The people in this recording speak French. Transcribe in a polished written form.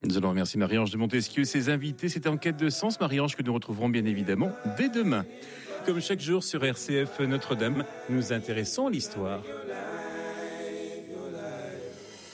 Nous allons remercier Marie-Ange de Montesquieu et ses invités. C'était En quête de sens, Marie-Ange, que nous retrouverons bien évidemment dès demain. Comme chaque jour sur RCF Notre-Dame, nous intéressons à l'histoire.